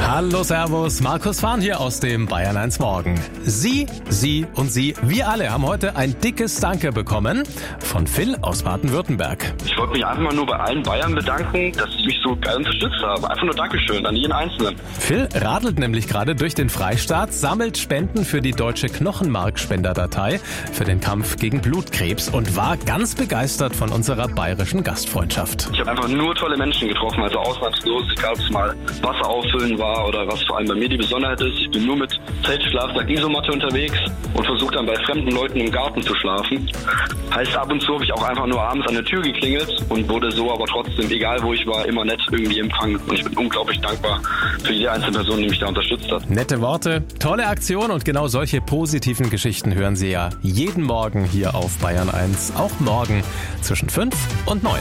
Hallo, servus, Markus Fahn hier aus dem Bayern 1 Morgen. Sie und Sie, wir alle haben heute ein dickes Danke bekommen von Phil aus Baden-Württemberg. Ich wollte mich einfach mal nur bei allen Bayern bedanken, dass sie mich so geil unterstützt haben. Einfach nur Dankeschön an jeden Einzelnen. Phil radelt nämlich gerade durch den Freistaat, sammelt Spenden für die deutsche Knochenmarkspenderdatei für den Kampf gegen Blutkrebs und war ganz begeistert von unserer bayerischen Gastfreundschaft. Ich habe einfach nur tolle Menschen getroffen, also ausnahmslos, egal ob es mal Wasser auffüllen war oder was vor allem bei mir die Besonderheit ist. Ich bin nur mit Zeltschlafsack, Isomatte unterwegs und versuche dann bei fremden Leuten im Garten zu schlafen. Heißt, ab und zu habe ich auch einfach nur abends an der Tür geklingelt und wurde so aber trotzdem, egal wo ich war, immer nett irgendwie empfangen. Und ich bin unglaublich dankbar für jede einzelne Person, die mich da unterstützt hat. Nette Worte, tolle Aktion und genau solche positiven Geschichten hören Sie ja jeden Morgen hier auf Bayern 1. Auch morgen zwischen 5 und 9.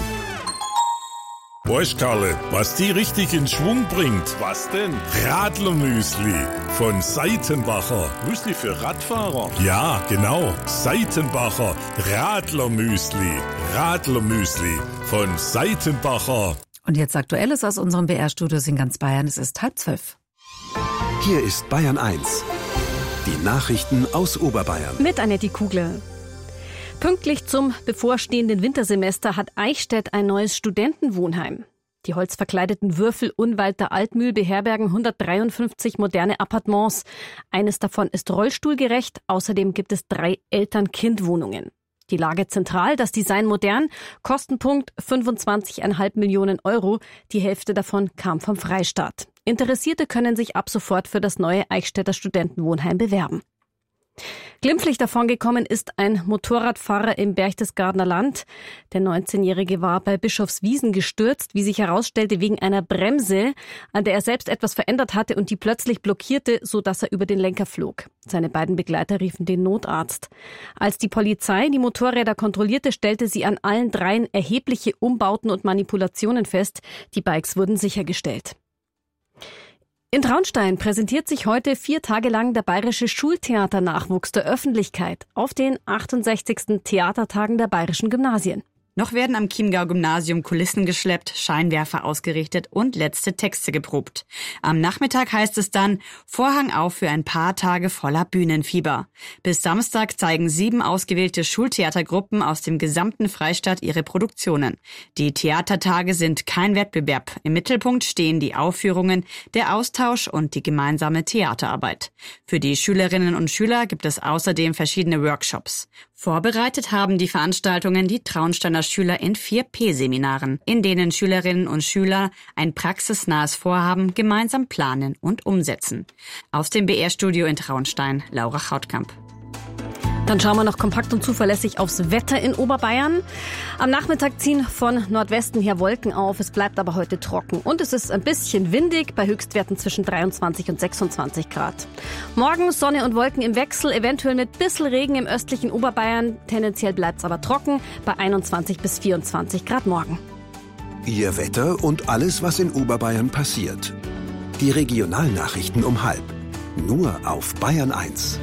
Weißt Karle, was die richtig in Schwung bringt? Was denn? Radlermüsli von Seitenbacher. Müsli für Radfahrer? Ja, genau. Seitenbacher Radlermüsli. Radlermüsli von Seitenbacher. Und jetzt Aktuelles aus unserem BR-Studios in ganz Bayern. Es ist 11:30. Hier ist Bayern 1. Die Nachrichten aus Oberbayern. Mit Annette Kugler. Pünktlich zum bevorstehenden Wintersemester hat Eichstätt ein neues Studentenwohnheim. Die holzverkleideten Würfel unweit der Altmühl beherbergen 153 moderne Appartements. Eines davon ist rollstuhlgerecht. Außerdem gibt es 3 Eltern-Kind-Wohnungen. Die Lage zentral, das Design modern, Kostenpunkt 25,5 Millionen Euro. Die Hälfte davon kam vom Freistaat. Interessierte können sich ab sofort für das neue Eichstätter Studentenwohnheim bewerben. Glimpflich davongekommen ist ein Motorradfahrer im Berchtesgadener Land. Der 19-Jährige war bei Bischofswiesen gestürzt, wie sich herausstellte, wegen einer Bremse, an der er selbst etwas verändert hatte und die plötzlich blockierte, sodass er über den Lenker flog. Seine beiden Begleiter riefen den Notarzt. Als die Polizei die Motorräder kontrollierte, stellte sie an allen 3 erhebliche Umbauten und Manipulationen fest. Die Bikes wurden sichergestellt. In Traunstein präsentiert sich heute 4 Tage lang der bayerische Schultheaternachwuchs der Öffentlichkeit auf den 68. Theatertagen der bayerischen Gymnasien. Noch werden am Chiemgau-Gymnasium Kulissen geschleppt, Scheinwerfer ausgerichtet und letzte Texte geprobt. Am Nachmittag heißt es dann Vorhang auf für ein paar Tage voller Bühnenfieber. Bis Samstag zeigen 7 ausgewählte Schultheatergruppen aus dem gesamten Freistaat ihre Produktionen. Die Theatertage sind kein Wettbewerb. Im Mittelpunkt stehen die Aufführungen, der Austausch und die gemeinsame Theaterarbeit. Für die Schülerinnen und Schüler gibt es außerdem verschiedene Workshops. Vorbereitet haben die Veranstaltungen die Traunsteiner Schüler in 4 P-Seminaren, in denen Schülerinnen und Schüler ein praxisnahes Vorhaben gemeinsam planen und umsetzen. Aus dem BR-Studio in Traunstein, Laura Hautkamp. Dann schauen wir noch kompakt und zuverlässig aufs Wetter in Oberbayern. Am Nachmittag ziehen von Nordwesten her Wolken auf. Es bleibt aber heute trocken. Und es ist ein bisschen windig bei Höchstwerten zwischen 23 und 26 Grad. Morgen Sonne und Wolken im Wechsel, eventuell mit bisschen Regen im östlichen Oberbayern. Tendenziell bleibt es aber trocken bei 21 bis 24 Grad morgen. Ihr Wetter und alles, was in Oberbayern passiert. Die Regionalnachrichten um 12:30. Nur auf Bayern 1.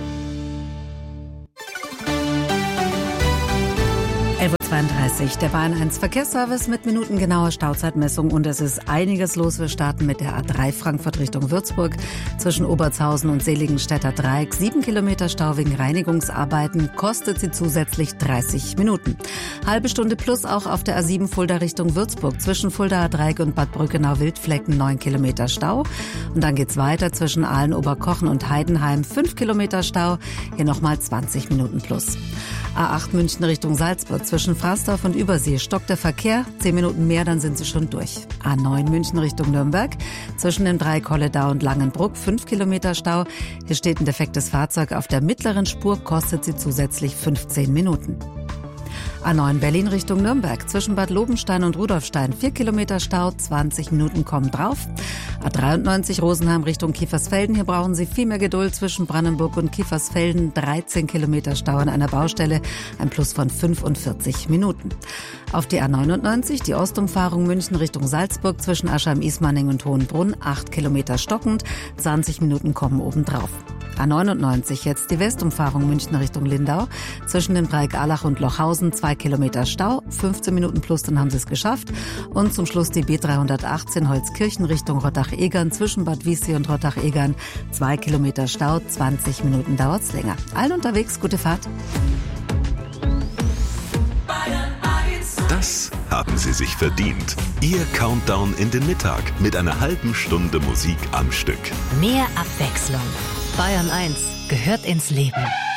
11:32 der Bayern 1 Verkehrsservice mit minutengenauer Stauzeitmessung und es ist einiges los. Wir starten mit der A3 Frankfurt Richtung Würzburg zwischen Obertshausen und Seligenstädter Dreieck. 7 Kilometer Stau wegen Reinigungsarbeiten, kostet sie zusätzlich 30 Minuten. Halbe Stunde plus auch auf der A7 Fulda Richtung Würzburg zwischen Fuldaer Dreieck und Bad Brückenau-Wildflecken 9 Kilometer Stau. Und dann geht's weiter zwischen Aalen, Oberkochen und Heidenheim 5 Kilometer Stau, hier nochmal 20 Minuten plus. A8 München Richtung Salzburg zwischen Frasdorf und Übersee stockt der Verkehr. 10 Minuten mehr, dann sind sie schon durch. A9 München Richtung Nürnberg zwischen dem Dreieck Holledau und Langenbruck 5 Kilometer Stau. Hier steht ein defektes Fahrzeug auf der mittleren Spur, kostet sie zusätzlich 15 Minuten. A9 Berlin Richtung Nürnberg zwischen Bad Lobenstein und Rudolfstein 4 Kilometer Stau, 20 Minuten kommen drauf. A93 Rosenheim Richtung Kiefersfelden, hier brauchen Sie viel mehr Geduld zwischen Brandenburg und Kiefersfelden, 13 Kilometer Stau an einer Baustelle, ein Plus von 45 Minuten. Auf die A99 die Ostumfahrung München Richtung Salzburg zwischen Aschheim-Ismaning und Hohenbrunn, 8 Kilometer stockend, 20 Minuten kommen obendrauf. A99 jetzt die Westumfahrung München Richtung Lindau. Zwischen den Breikalach und Lochhausen 2 Kilometer Stau. 15 Minuten plus, dann haben sie es geschafft. Und zum Schluss die B318 Holzkirchen Richtung Rottach-Egern. Zwischen Bad Wiessee und Rottach-Egern 2 Kilometer Stau. 20 Minuten dauert's länger. Allen unterwegs, gute Fahrt. Das haben Sie sich verdient. Ihr Countdown in den Mittag mit einer halben Stunde Musik am Stück. Mehr Abwechslung. Bayern 1 gehört ins Leben.